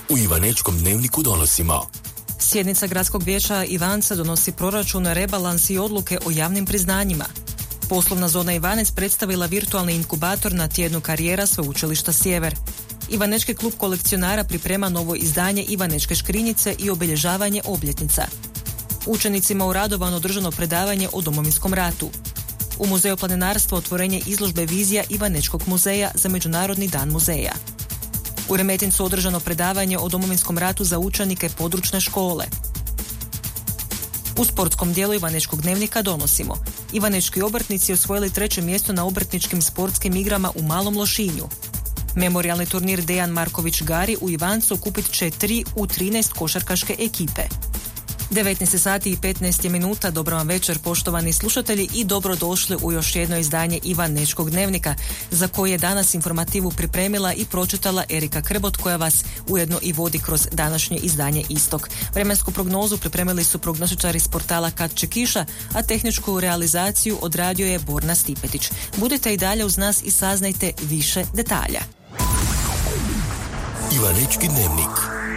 U Ivanečkom dnevniku donosimo. Sjednica Gradskog vijeća Ivanca donosi proračun, rebalans i odluke o javnim priznanjima. Poslovna zona Ivanec predstavila virtualni inkubator na tjednu karijera Sveučilišta Sjever. Ivanečki klub kolekcionara priprema novo izdanje Ivanečke škrinjice i obilježavanje obljetnica. Učenicima u Radovanu održano predavanje o Domovinskom ratu. U Muzeju planinarstva otvorenje izložbe vizija Ivanečkog muzeja za Međunarodni dan muzeja. U Remetincu održano predavanje o Domovinskom ratu za učenike područne škole. U sportskom dijelu Ivanečkog dnevnika donosimo. Ivanečki obrtnici osvojili 3. mjesto na obrtničkim sportskim igrama u Malom Lošinju. Memorijalni turnir Dejan Marković Gari u Ivancu okupit će 3 u 13 košarkaške ekipe. 19 sati i 15 minuta, dobro vam večer poštovani slušatelji i dobrodošli u još jedno izdanje Ivanečkog dnevnika, za koje je danas informativu pripremila i pročitala Erika Krbot, koja vas ujedno i vodi kroz današnje izdanje istog. Vremensku prognozu pripremili su prognostičari s portala Kad će kiša, a tehničku realizaciju odradio je Borna Stipetić. Budite i dalje uz nas i saznajte više detalja. Ivanečki dnevnik.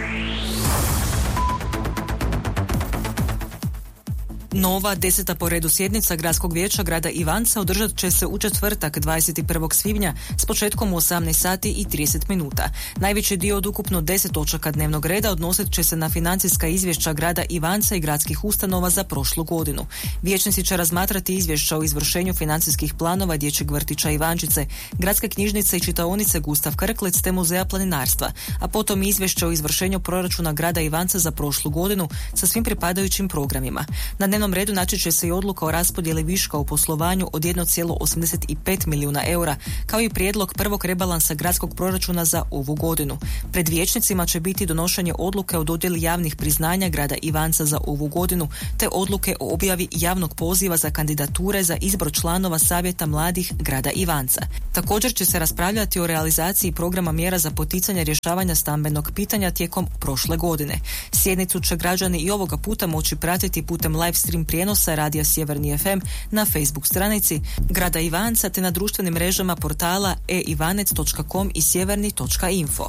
Nova 10. po redu sjednica Gradskog vijeća grada Ivanca održat će se u četvrtak 21. svibnja s početkom u 18 sati i 30 minuta. Najveći dio od ukupno 10 točaka dnevnog reda odnosit će se na financijska izvješća grada Ivanca i gradskih ustanova za prošlu godinu. Vijećnici će razmatrati izvješća o izvršenju financijskih planova dječjeg vrtića Ivančice, gradske knjižnice i čitaonice Gustav Krklec te Muzeja planinarstva, a potom izvješće o izvršenju proračuna grada Ivanca za prošlu godinu sa svim pripadajućim programima. Na dnevnom redu naći će se i odluka o raspodjeli viška u poslovanju od 1,85 milijuna eura, kao i prijedlog prvog rebalansa gradskog proračuna za ovu godinu. Pred vijećnicima će biti donošenje odluke o dodjeli javnih priznanja grada Ivanca za ovu godinu, te odluke o objavi javnog poziva za kandidature za izbor članova Savjeta mladih grada Ivanca. Također će se raspravljati o realizaciji programa mjera za poticanje rješavanja stambenog pitanja tijekom prošle godine. Sjednicu će građani i ovoga puta moći pratiti putem live stream prijenosa Radija Sjeverni FM na Facebook stranici grada Ivanca te na društvenim mrežama portala eivanec.com i sjeverni.info.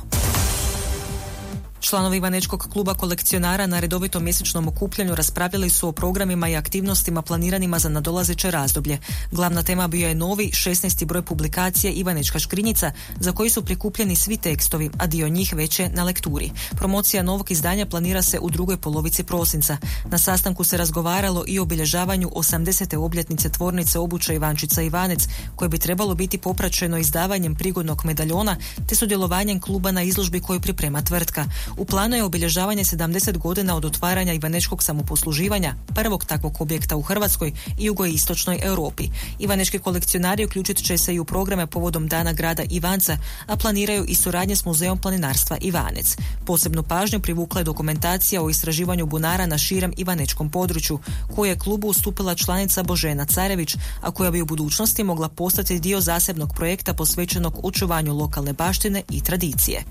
Članovi Ivanečkog kluba kolekcionara na redovitom mjesečnom okupljanju raspravljali su o programima i aktivnostima planiranima za nadolazeće razdoblje. Glavna tema bio je novi 16. broj publikacije Ivanečka škrinjica, za koji su prikupljeni svi tekstovi, a dio njih već je na lekturi. Promocija novog izdanja planira se u drugoj polovici prosinca. Na sastanku se razgovaralo i o obilježavanju 80. obljetnice tvornice obuće Ivančica Ivanec, koje bi trebalo biti popraćeno izdavanjem prigodnog medaljona te sudjelovanjem kluba na izložbi koju priprema tvrtka. U planu je obilježavanje 70 godina od otvaranja Ivanečkog samoposluživanja, prvog takvog objekta u Hrvatskoj i jugoistočnoj Europi. Ivanečki kolekcionari uključit će se i u programe povodom Dana grada Ivanca, a planiraju i suradnje s Muzejom planinarstva Ivanec. Posebnu pažnju privukla je dokumentacija o istraživanju bunara na širem ivanečkom području, koju je klubu ustupila članica Božena Carević, a koja bi u budućnosti mogla postati dio zasebnog projekta posvećenog očuvanju lokalne baštine i tradicije.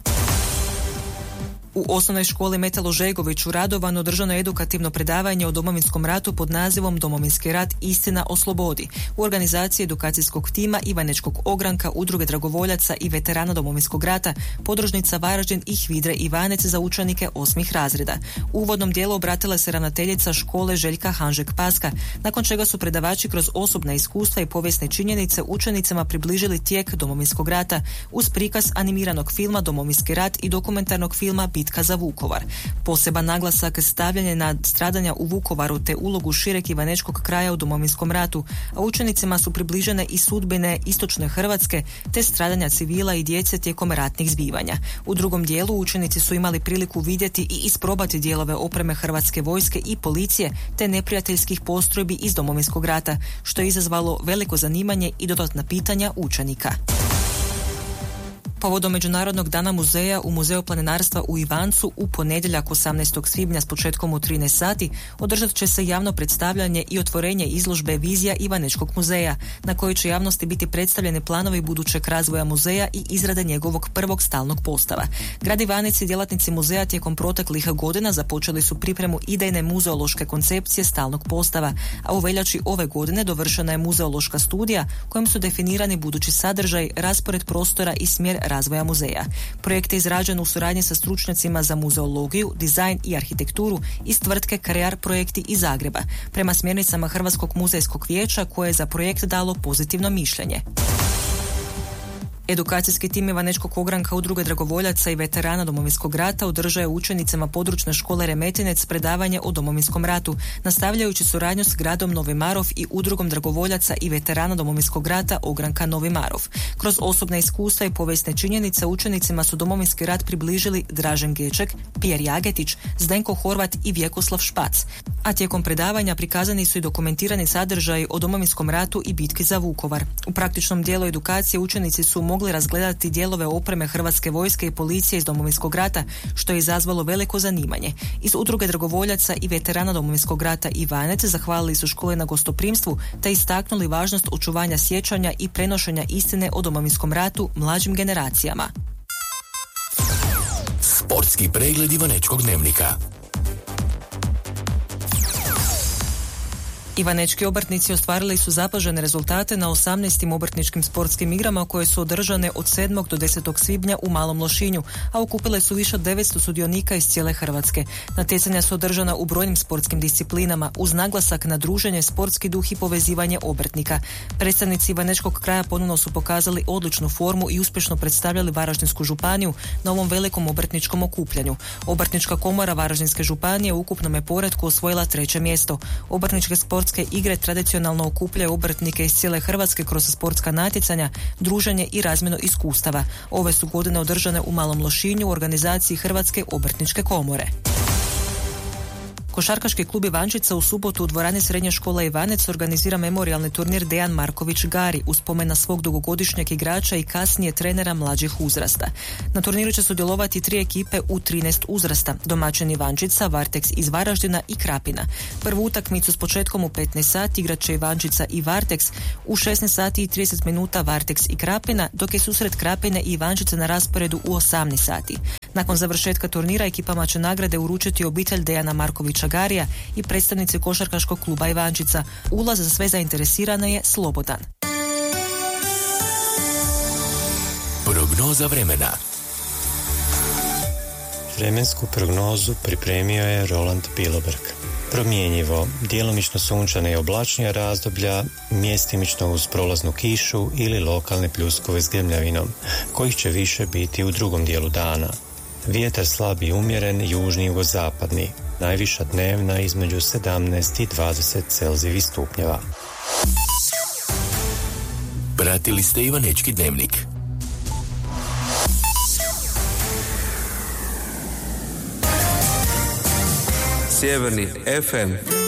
U osnovnoj školi Metalo Žegović u Radovanu održano je edukativno predavanje o Domovinskom ratu pod nazivom Domovinski rat – istina o slobodi u organizaciji edukacijskog tima Ivanečkog ogranka, Udruge dragovoljaca i veterana Domovinskog rata, podružnica Varaždin i Hvidre Ivanec za učenike 8. razreda. U uvodnom dijelu obratila se ravnateljica škole Željka Hanžek-Paska, nakon čega su predavači kroz osobna iskustva i povijesne činjenice učenicama približili tijek Domovinskog rata uz prikaz animiranog filma Domovinski rat i dokumentarnog filma Bitka za Vukovar. Poseban naglasak stavljen je na stradanja u Vukovaru te ulogu šireg ivanečkog kraja u Domovinskom ratu, a učenicima su približene i sudbine istočne Hrvatske te stradanja civila i djece tijekom ratnih zbivanja. U drugom dijelu učenici su imali priliku vidjeti i isprobati dijelove opreme Hrvatske vojske i policije te neprijateljskih postrojbi iz Domovinskog rata, što je izazvalo veliko zanimanje i dodatna pitanja učenika. Povodom Međunarodnog dana muzeja u Muzeju planinarstva u Ivancu u ponedjeljak 18. svibnja s početkom u 13 sati održat će se javno predstavljanje i otvorenje izložbe Vizija Ivanečkog muzeja, na kojoj će javnosti biti predstavljeni planovi budućeg razvoja muzeja i izrade njegovog prvog stalnog postava. Grad Ivanec i djelatnici muzeja tijekom proteklih godina započeli su pripremu idejne muzeološke koncepcije stalnog postava, a u veljači ove godine dovršena je muzeološka studija kojom su definirani budući sadržaj, raspored prostora i smjer razvoja muzeja. Projekt je izrađen u suradnji sa stručnjacima za muzeologiju, dizajn i arhitekturu iz tvrtke Krear projekti iz Zagreba, prema smjernicama Hrvatskog muzejskog vijeća koje je za projekt dalo pozitivno mišljenje. Edukacijski tim Ivanečkog ogranka Udruge dragovoljaca i veterana Domovinskog rata održao je učenicama područne škole Remetinec predavanje o Domovinskom ratu, nastavljajući suradnju s gradom Novi Marof i Udrugom dragovoljaca i veterana Domovinskog rata Ogranka Novi Marof. Kroz osobna iskustva i povijesne činjenice učenicima su Domovinski rat približili Dražen Geček, Pijer Jagetić, Zdenko Horvat i Vjekoslav Špac. A tijekom predavanja prikazani su i dokumentirani sadržaji o Domovinskom ratu i bitki za Vukovar. U praktičnom dijelu edukacije učenici su mogli razgledati dijelove opreme Hrvatske vojske i policije iz Domovinskog rata, što je izazvalo veliko zanimanje. Iz Udruge dragovoljaca i veterana Domovinskog rata Ivanec zahvalili su škole na gostoprimstvu te istaknuli važnost očuvanja sjećanja i prenošenja istine o Domovinskom ratu mlađim generacijama. Sportski pregled Ivanečkog dnevnika. Ivanečki obrtnici ostvarili su zapažene rezultate na 18. obrtničkim sportskim igrama koje su održane od 7. do 10. svibnja u Malom Lošinju, a okupile su više od 900 sudionika iz cijele Hrvatske. Natjecanja su održana u brojnim sportskim disciplinama, uz naglasak na druženje, sportski duh i povezivanje obrtnika. Predstavnici Ivanečkog kraja ponovno su pokazali odličnu formu i uspješno predstavljali Varaždinsku županiju na ovom velikom obrtničkom okupljanju. Obrtnička komora Varaždinske županije u ukupnom je poretku osvojila 3. mjesto. Obrtničke sportske igre tradicionalno okupljaju obrtnike iz cijele Hrvatske kroz sportska natjecanja, druženje i razmjenu iskustava. Ove su godine održane u Malom Lošinju u organizaciji Hrvatske obrtničke komore. Košarkaški klub Ivančica u subotu u dvorani Srednje škole Ivanec organizira memorijalni turnir Dejan Marković Gari u spomen na svog dugogodišnjeg igrača i kasnije trenera mlađih uzrasta. Na turniru će sudjelovati 3 ekipe u 13 uzrasta, domaćin Ivančica, Varteks iz Varaždina i Krapina. Prvu utakmicu s početkom u 15 sati igrat će Ivančica i Varteks, u 16 sati i 30 minuta Varteks i Krapina, dok je susret Krapine i Ivančice na rasporedu u 18 sati. Nakon završetka turnira ekipama će nagrade uručiti obitelj Dejana Markovića Garija i predstavnici košarkaškog kluba Ivančica. Ulaz za sve zainteresirane je slobodan. Prognoza vremena. Vremensku prognozu pripremio je Roland Biloberg. Promjenjivo, djelomično sunčane i oblačnija razdoblja, mjestimično uz prolaznu kišu ili lokalne pljuskove s grmljavinom, kojih će više biti u drugom dijelu dana. Vjetar slab i umjeren, južni i jugozapadni. Najviša dnevna između 17 i 20 Celzijevih stupnjeva. Pratili ste Ivanečki dnevnik. Sjeverni FM